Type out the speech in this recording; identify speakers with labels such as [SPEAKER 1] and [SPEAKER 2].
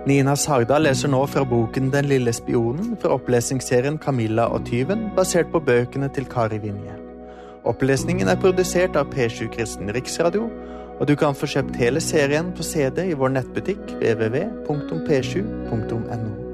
[SPEAKER 1] Nina Sagdahl leser nå fra boken Den lille spionen fra opplesningsserien Camilla og tyven, basert på bøkene til Kari Vinje. Opplesningen er produsert av P7 Kristen Riksradio, og du kan få kjøpt hele serien på CD i vår nettbutikk www.p7.no.